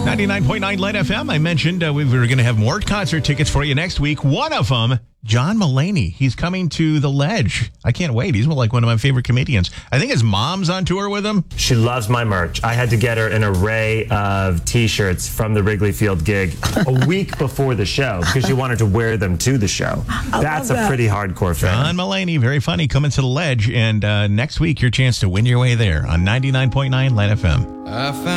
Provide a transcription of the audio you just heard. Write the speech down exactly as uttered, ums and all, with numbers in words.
ninety-nine point nine Light F M. I mentioned uh, we were going to have more concert tickets for you next week. One of them, John Mulaney. He's coming to the Ledge. I can't wait. He's like one of my favorite comedians. I think his mom's on tour with him. She loves my merch. I had to get her an array of T-shirts from the Wrigley Field gig a week before the show because she wanted to wear them to the show. I That's a that. pretty hardcore fan. John Mulaney, very funny, coming to the Ledge. And uh, next week, your chance to win your way there on ninety-nine point nine Light F M. I found